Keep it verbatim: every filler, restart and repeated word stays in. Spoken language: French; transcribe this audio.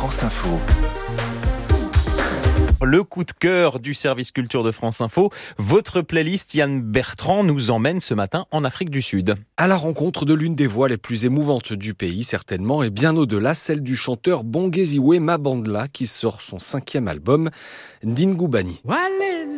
France Info. Le coup de cœur du service culture de France Info, votre playlist Yann Bertrand nous emmène ce matin en Afrique du Sud. À la rencontre de l'une des voix les plus émouvantes du pays, certainement, et bien au-delà, celle du chanteur Bongeziwe Mabandla qui sort son cinquième album, Ndingubani.